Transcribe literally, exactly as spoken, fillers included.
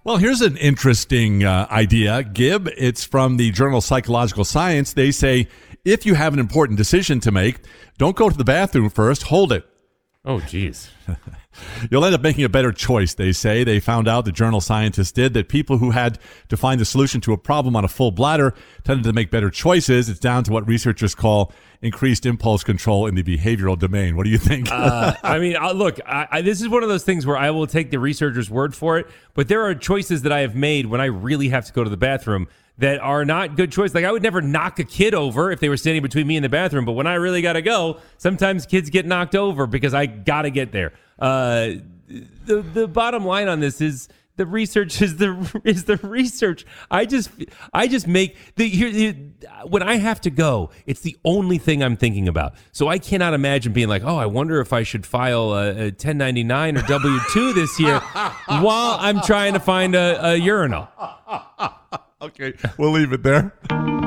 Well, here's an interesting uh, idea, Gib. It's from the journal Psychological Science. They say if you have an important decision to make, don't go to the bathroom first, hold it. Oh, geez. You'll end up making a better choice, they say. They found out, the journal scientists did, that people who had to find the solution to a problem on a full bladder tended to make better choices. It's down to what researchers call increased impulse control in the behavioral domain. What do you think? uh, I mean, uh, look, I, I, this is one of those things where I will take the researcher's word for it, but there are choices that I have made when I really have to go to the bathroom that are not good choices. Like, I would never knock a kid over if they were standing between me and the bathroom, but when I really got to go, sometimes kids get knocked over because I got to get there. Uh, the the bottom line on this is the research is the is the research. I just I just make the here when I have to go, it's the only thing I'm thinking about. So I cannot imagine being like, oh, I wonder if I should file a, a ten ninety-nine or W two this year while I'm trying to find a, a urinal. Okay, we'll leave it there.